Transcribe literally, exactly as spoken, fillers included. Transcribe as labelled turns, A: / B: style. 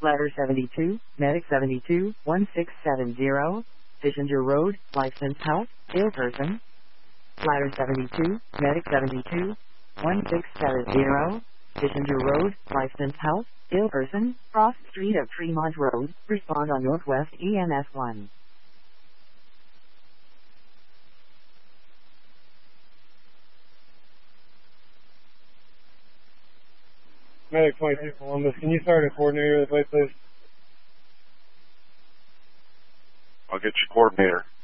A: Ladder seventy-two, Medic seventy-two, one six seven zero, Fishinger Road, Licensed Health, Ill Person. Ladder seventy-two, Medic seventy-two, one six seven zero, Fishinger Road, Licensed Health, Ill Person, Cross Street of Tremont Road, respond on Northwest E M S one.
B: Medic twenty-two Columbus, can you start a coordinator of the place, please?
C: I'll get your coordinator.